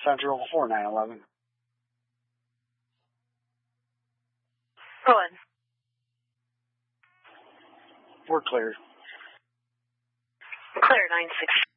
Central 4911. Go ahead. We're cleared. Clear 96.